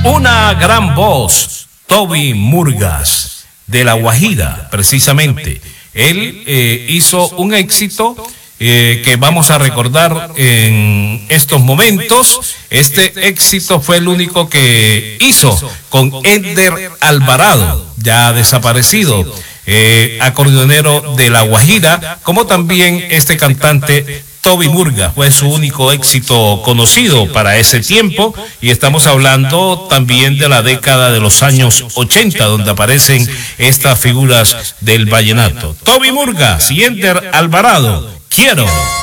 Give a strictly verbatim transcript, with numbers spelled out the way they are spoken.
Una gran voz, Toby Murgas, de La Guajira, precisamente. Él eh, hizo un éxito eh, que vamos a recordar en estos momentos. Este éxito fue el único que hizo con Eder Alvarado, ya desaparecido, eh, acordeonero de La Guajira, como también este cantante Toby Murgas fue su único éxito conocido para ese tiempo, y estamos hablando también de la década de los años ochenta, donde aparecen estas figuras del vallenato. Toby Murgas y Eder Alvarado, Quiero.